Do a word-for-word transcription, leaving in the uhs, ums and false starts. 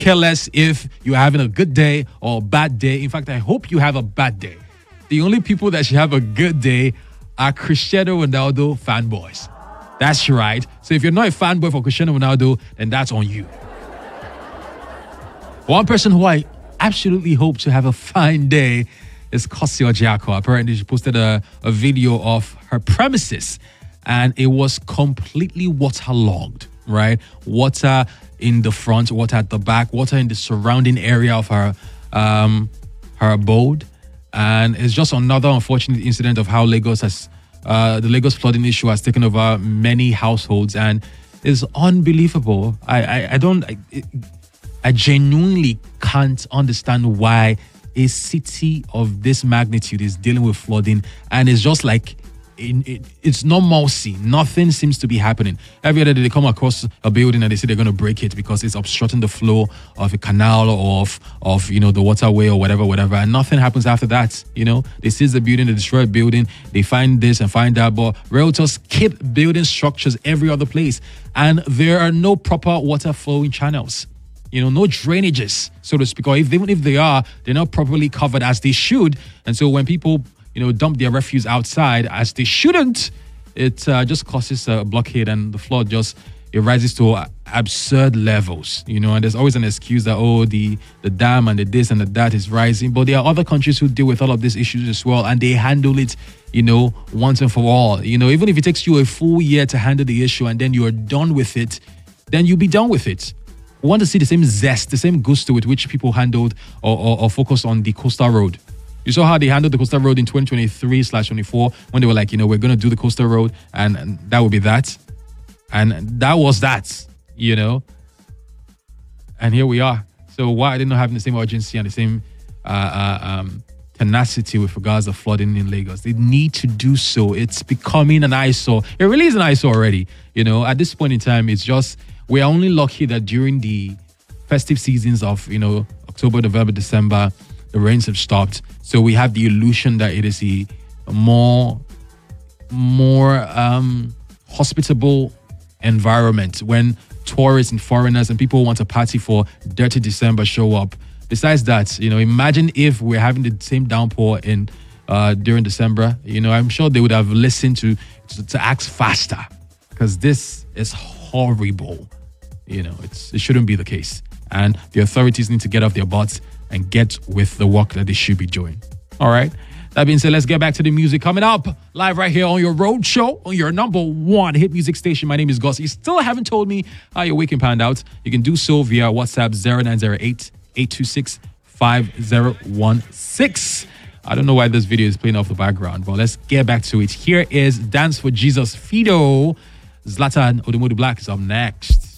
care less if you're having a good day or a bad day. In fact, I hope you have a bad day. The only people that should have a good day are Cristiano Ronaldo fanboys. That's right. So if you're not a fanboy for Cristiano Ronaldo, then that's on you. One person who I absolutely hope to have a fine day is Kosi Ojiako. Apparently, she posted a, a video of her premises and it was completely waterlogged, right? Water in the front, water at the back, water in the surrounding area of her um, her abode. And it's just another unfortunate incident of how Lagos has, uh, the Lagos flooding issue has taken over many households and is unbelievable. I, I, I don't, I, it, I genuinely can't understand why a city of this magnitude is dealing with flooding, and it's just like in, it, it's normalcy. Nothing seems to be happening. Every other day they come across a building and they say they're going to break it because it's obstructing the flow of a canal or of, of you know, the waterway or whatever, whatever, and nothing happens after that. You know, they seize the building, they destroy a building, they find this and find that, but realtors keep building structures every other place, and there are no proper water flowing channels. You know, no drainages, so to speak, or if, even if they are, they're not properly covered as they should. And so when people, you know, dump their refuse outside as they shouldn't, it uh, just causes a blockade and the flood just, it rises to absurd levels, you know, and there's always an excuse that, oh, the, the dam and the this and the that is rising. But there are other countries who deal with all of these issues as well, and they handle it, you know, once and for all. You know, even if it takes you a full year to handle the issue and then you're done with it, then you'll be done with it. We want to see the same zest, the same gusto with which people handled or, or, or focused on the coastal road. You saw how they handled the coastal road in twenty twenty-three slash twenty-four when they were like, you know, we're going to do the coastal road and, and that would be that. And that was that, you know. And here we are. So why are they not having the same urgency and the same uh, uh, um, tenacity with regards to flooding in Lagos? They need to do so. It's becoming an eyesore. It really is an eyesore already. You know, at this point in time, it's just, we are only lucky that during the festive seasons of, you know, October, November, December, the rains have stopped. So we have the illusion that it is a more, more um, hospitable environment when tourists and foreigners and people who want to party for dirty December show up. Besides that, you know, imagine if we're having the same downpour in uh, during December. You know, I'm sure they would have listened to, to, to act faster because this is horrible. You know, it's, it shouldn't be the case. And the authorities need to get off their butts and get with the work that they should be doing. All right. That being said, let's get back to the music coming up live right here on your road show, on your number one hit music station. My name is Gus. You still haven't told me how your weekend panned out. You can do so via WhatsApp zero nine zero eight, eight two six, five zero one six. I don't know why this video is playing off the background, but let's get back to it. Here is Dance for Jesus Fido. Zlatan Odumodu Black is up next.